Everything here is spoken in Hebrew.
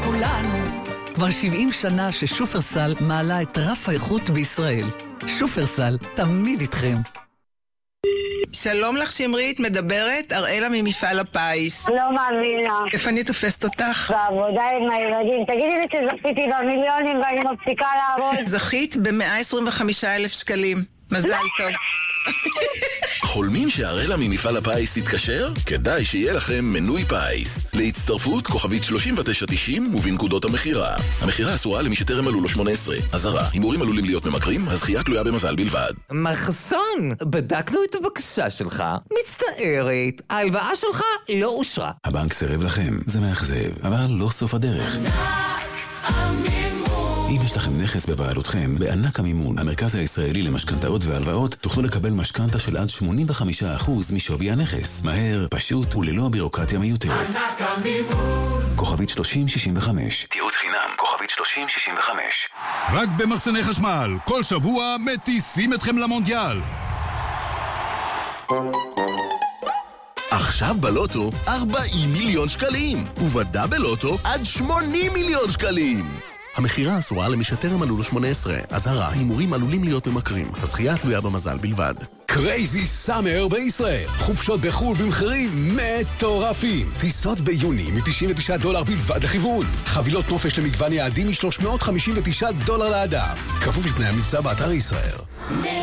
כולנו. כבר 70 שנה ששופרסל מעלה את רף האיכות בישראל. שופרסל, תמיד איתכם. שלום לך שמרית, מדברת אראלה ממפעל הפיס. לא מאמינה. איפה אני תופסת אותך? בעבודה עם הילדים. תגידי לי שזכיתי במיליונים ואני מפסיקה לעבוד. זכית ב-125,000 שקלים. מזל טוב. חולמים שהראלה ממפעל הפיס תתקשר? כדאי שיהיה לכם מנוי פיס. להצטרפות כוכבית 3990 ובנקודות המחירה. המחירה אסורה למי שטרם מלאו לו 18. אזהרה, הימורים עלולים להיות ממכרים, הזכייה תלויה במזל בלבד. מר חסון, בדקנו את הבקשה שלך. מצטערת, ההלוואה שלך לא אושרה. הבנק סירב לכם, זה מאכזב, אבל לא סוף הדרך. אם יש לכם נכס בבעלותכם, בענק המימון, המרכז הישראלי למשכנתאות והלוואות, תוכלו לקבל משכנתה של עד 85% משווי הנכס. מהר, פשוט וללא בירוקרטיה מיותרת. ענק המימון. כוכבית 3065. תיעוץ חינם, כוכבית 3065. רק במחסני חשמל, כל שבוע מטיסים אתכם למונדיאל. עכשיו בלוטו 40 מיליון שקלים, ובדאבל לוטו עד 80 מיליון שקלים. המחירה אסורה למי שטרם מלאו לו 18. אזהרה, הימורים עלולים להיות ממכרים. הזכייה תלויה במזל בלבד. קרייזי סאמר בישראל. חופשות בחול במחירים מטורפים. טיסות ביוני $99 בלבד לכיוון. חבילות נופש למגוון יעדים $359 לאדם. כפוף לתנאי המבצע באתר ישראל.